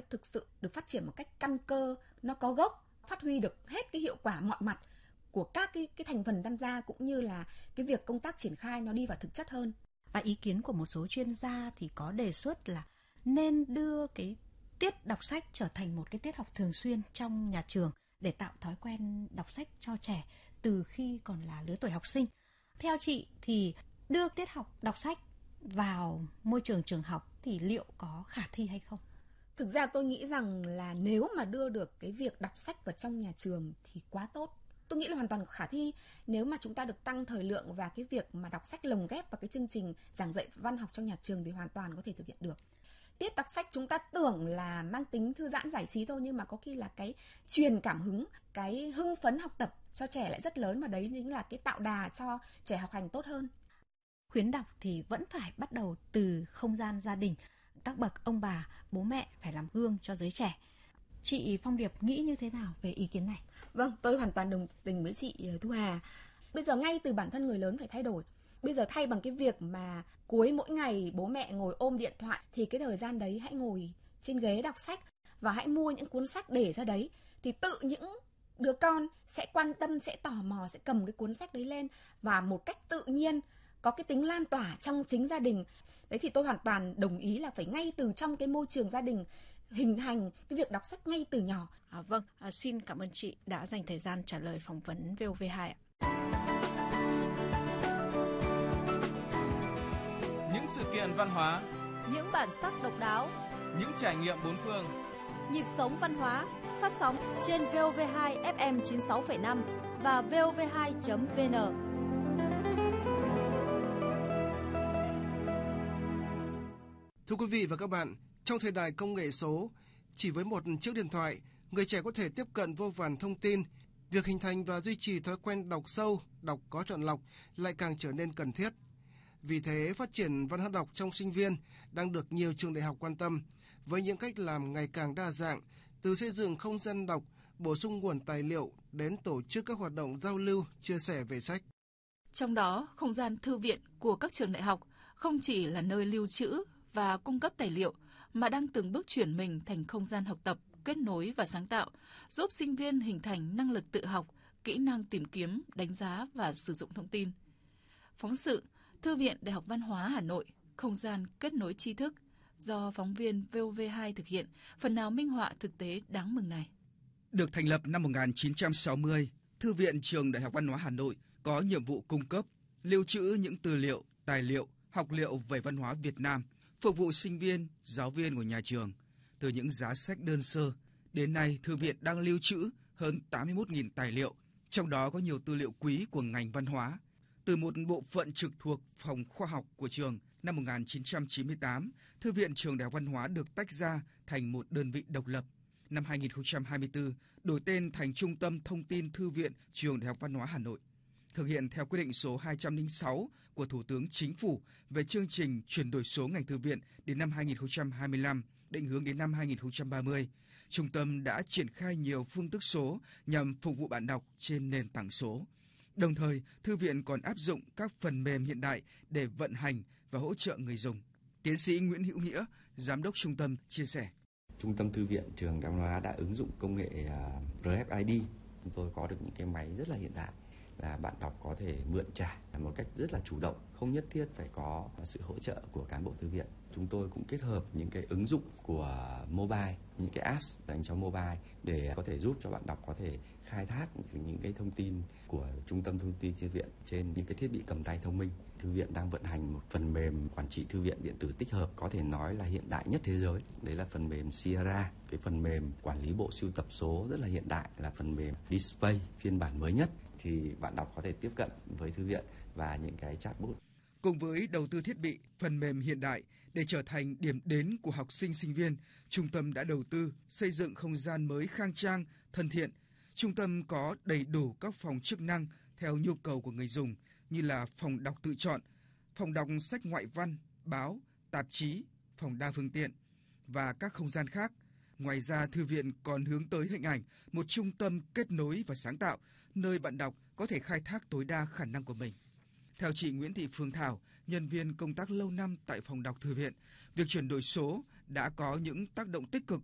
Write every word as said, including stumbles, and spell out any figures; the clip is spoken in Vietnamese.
thực sự được phát triển một cách căn cơ, nó có gốc, phát huy được hết cái hiệu quả mọi mặt của các cái, cái thành phần tham gia, cũng như là cái việc công tác triển khai nó đi vào thực chất hơn. Và ý kiến của một số chuyên gia thì có đề xuất là nên đưa cái tiết đọc sách trở thành một cái tiết học thường xuyên trong nhà trường để tạo thói quen đọc sách cho trẻ từ khi còn là lứa tuổi học sinh. Theo chị thì đưa tiết học đọc sách vào môi trường trường học thì liệu có khả thi hay không? Thực ra tôi nghĩ rằng là nếu mà đưa được cái việc đọc sách vào trong nhà trường thì quá tốt. Tôi nghĩ là hoàn toàn khả thi nếu mà chúng ta được tăng thời lượng và cái việc mà đọc sách lồng ghép vào cái chương trình giảng dạy văn học trong nhà trường thì hoàn toàn có thể thực hiện được. Tiết đọc sách chúng ta tưởng là mang tính thư giãn giải trí thôi, nhưng mà có khi là cái truyền cảm hứng, cái hưng phấn học tập cho trẻ lại rất lớn, và đấy chính là cái tạo đà cho trẻ học hành tốt hơn. Khuyến đọc thì vẫn phải bắt đầu từ không gian gia đình. Các bậc ông bà, bố mẹ phải làm gương cho giới trẻ. Chị Phong Điệp nghĩ như thế nào về ý kiến này? Vâng, tôi hoàn toàn đồng tình với chị Thu Hà. Bây giờ ngay từ bản thân người lớn phải thay đổi. Bây giờ thay bằng cái việc mà cuối mỗi ngày bố mẹ ngồi ôm điện thoại, thì cái thời gian đấy hãy ngồi trên ghế đọc sách và hãy mua những cuốn sách để ra đấy. Thì tự những đứa con sẽ quan tâm, sẽ tò mò, sẽ cầm cái cuốn sách đấy lên và một cách tự nhiên có cái tính lan tỏa trong chính gia đình. Đấy thì tôi hoàn toàn đồng ý là phải ngay từ trong cái môi trường gia đình hình thành cái việc đọc sách ngay từ nhỏ. À, vâng, à, xin cảm ơn chị đã dành thời gian trả lời phỏng vấn vê o vê hai ạ. Những sự kiện văn hóa, những bản sắc độc đáo, những trải nghiệm bốn phương. Nhịp sống văn hóa phát sóng trên vê o vê hai ép em chín mươi sáu phẩy năm và vê o vê hai chấm vê en. Thưa quý vị và các bạn, trong thời đại công nghệ số, chỉ với một chiếc điện thoại, người trẻ có thể tiếp cận vô vàn thông tin. Việc hình thành và duy trì thói quen đọc sâu, đọc có chọn lọc lại càng trở nên cần thiết. Vì thế, phát triển văn hóa đọc trong sinh viên đang được nhiều trường đại học quan tâm, với những cách làm ngày càng đa dạng, từ xây dựng không gian đọc, bổ sung nguồn tài liệu đến tổ chức các hoạt động giao lưu, chia sẻ về sách. Trong đó, không gian thư viện của các trường đại học không chỉ là nơi lưu trữ và cung cấp tài liệu, mà đang từng bước chuyển mình thành không gian học tập, kết nối và sáng tạo, giúp sinh viên hình thành năng lực tự học, kỹ năng tìm kiếm, đánh giá và sử dụng thông tin. Phóng sự Thư viện Đại học Văn hóa Hà Nội, không gian kết nối tri thức, do phóng viên vê o vê hai thực hiện, phần nào minh họa thực tế đáng mừng này. Được thành lập năm một nghìn chín trăm sáu mươi, Thư viện Trường Đại học Văn hóa Hà Nội có nhiệm vụ cung cấp, lưu trữ những tư liệu, tài liệu, học liệu về văn hóa Việt Nam, phục vụ sinh viên, giáo viên của nhà trường. Từ những giá sách đơn sơ, đến nay Thư viện đang lưu trữ hơn tám mươi mốt nghìn tài liệu, trong đó có nhiều tư liệu quý của ngành văn hóa. Từ một bộ phận trực thuộc Phòng Khoa học của trường, năm một nghìn chín trăm chín mươi tám, Thư viện Trường Đại học Văn hóa được tách ra thành một đơn vị độc lập. Năm hai nghìn không trăm hai mươi tư, đổi tên thành Trung tâm Thông tin Thư viện Trường Đại học Văn hóa Hà Nội. Thực hiện theo quyết định số hai trăm lẻ sáu của Thủ tướng Chính phủ về chương trình chuyển đổi số ngành thư viện đến năm hai nghìn không trăm hai mươi lăm, định hướng đến năm hai nghìn không trăm ba mươi, trung tâm đã triển khai nhiều phương thức số nhằm phục vụ bạn đọc trên nền tảng số. Đồng thời, thư viện còn áp dụng các phần mềm hiện đại để vận hành và hỗ trợ người dùng. Tiến sĩ Nguyễn Hữu Nghĩa, Giám đốc trung tâm chia sẻ. Trung tâm Thư viện Trường Đại học Văn hóa đã ứng dụng công nghệ rờ ép i đê. Chúng tôi có được những cái máy rất là hiện đại, là bạn đọc có thể mượn trả một cách rất là chủ động, không nhất thiết phải có sự hỗ trợ của cán bộ thư viện. Chúng tôi cũng kết hợp những cái ứng dụng của mobile, những cái apps dành cho mobile để có thể giúp cho bạn đọc có thể khai thác những cái thông tin của Trung tâm Thông tin Thư viện trên những cái thiết bị cầm tay thông minh. Thư viện đang vận hành một phần mềm quản trị thư viện điện tử tích hợp có thể nói là hiện đại nhất thế giới. Đấy là phần mềm Sierra, cái phần mềm quản lý bộ sưu tập số rất là hiện đại, là phần mềm Display phiên bản mới nhất. Thì bạn đọc có thể tiếp cận với thư viện và những cái chatbot. Cùng với đầu tư thiết bị, phần mềm hiện đại để trở thành điểm đến của học sinh sinh viên, trung tâm đã đầu tư xây dựng không gian mới khang trang, thân thiện. Trung tâm có đầy đủ các phòng chức năng theo nhu cầu của người dùng như là phòng đọc tự chọn, phòng đọc sách ngoại văn, báo, tạp chí, phòng đa phương tiện và các không gian khác. Ngoài ra, thư viện còn hướng tới hình ảnh một trung tâm kết nối và sáng tạo, nơi bạn đọc có thể khai thác tối đa khả năng của mình. Theo chị Nguyễn Thị Phương Thảo, nhân viên công tác lâu năm tại phòng đọc thư viện, việc chuyển đổi số đã có những tác động tích cực